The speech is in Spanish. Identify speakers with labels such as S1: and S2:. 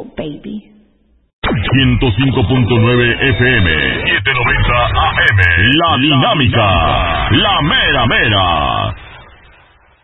S1: baby.
S2: 105.9 FM, 790 AM, La Dinámica, La Mera Mera.